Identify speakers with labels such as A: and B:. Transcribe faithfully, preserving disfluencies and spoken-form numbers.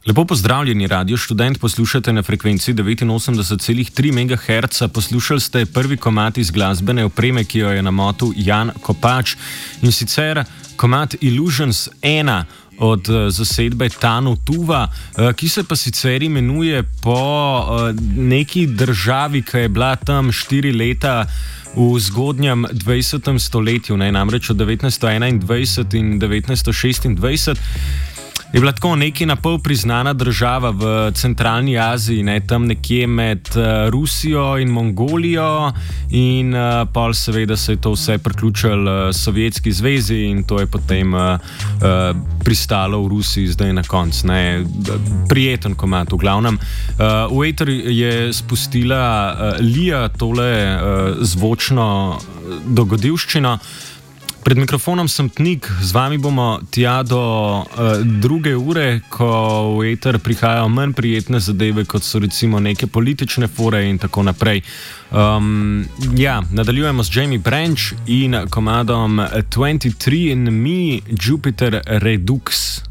A: Lepo pozdravljeni, Radio Študent, poslušate na frekvenci devetinosemdeset celih tri megaherca. Poslušali ste prvi komad iz glasbene opreme, ki jo je namotil Jan Kopač, in sicer komad Illusions ena od zasedbe Tanu Tuva, ki se pa sicer imenuje po neki državi, ki je bila tam štiri leta v zgodnjem dvajsetem stoletju, ne, namreč od devetnajststo enaindvajset in devetnajststo šestindvajset. Je bila tako nekaj na pol priznana država v centralni Aziji, ne, tam nekje med uh, Rusijo in Mongolijo, in uh, pol seveda se je to vse priključilo uh, Sovjetski zvezi in to je potem uh, uh, pristalo v Rusiji zdaj na koncu. Prijeten komad, v glavnem. Uh, v eter je spustila uh, Lija tole uh, zvočno dogodivščino. Pred mikrofonom sem Tnik, z vami bomo tja do uh, druge ure, ko v eter prihajajo manj prijetne zadeve, kot so recimo neke politične fore in tako naprej. Um, ja, nadaljujemo s Jamie Branch in komadom dvajset tri and Me, Jupiter Redux.